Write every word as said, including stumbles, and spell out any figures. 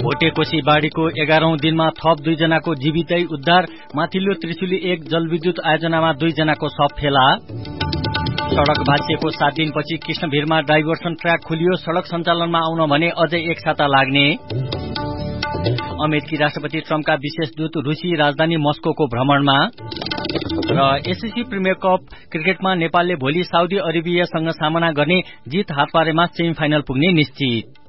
भोटेकोशी बाढ़ीको एघारौं दिनमा थप दुईजनाको जीवितै उद्धार। माथिल्लो त्रिशुली एक जलविद्युत आयोजनामा दुईजनाको शव फेला। सड़क भाँचिएको सात दिनपछि कृष्णभिरमा डाइभर्सन ट्र्याक खुलियो। सड़क सञ्चालनमा आउन भने अझै एक साता लाग्ने। अमेरिकी राष्ट्रपति ट्रम्पका विशेष दूत रुसी राजधानी मस्कोको भ्रमणमा। र एसएससी प्रिमियर कप क्रिकेटमा नेपालले भोलि साउदी अरेबियासँग सामना गर्ने। जित हात पारेमा सेमी फाइनल पुग्ने निश्चित।